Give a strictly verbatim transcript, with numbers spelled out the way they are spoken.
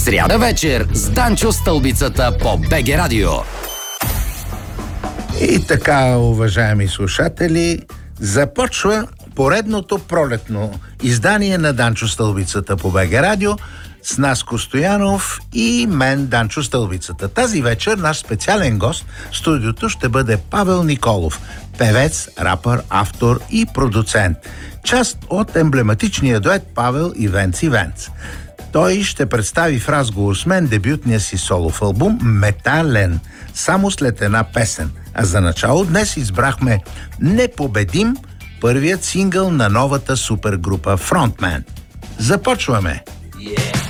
Сряда вечер с Данчо Стълбицата по БГ Радио. И така, уважаеми слушатели, започва поредното пролетно издание на Данчо Стълбицата по БГ Радио с Наско Стоянов и мен, Данчо Стълбицата. Тази вечер наш специален гост в студиото ще бъде Павел Николов, певец, рапър, автор и продуцент. Част от емблематичния дует Павел и Венци Венц. Той ще представи в разговор с мен дебютния си солов албум «Метален», само след една песен. А за начало днес избрахме «Непобедим», първият сингъл на новата супергрупа Frontman. Започваме!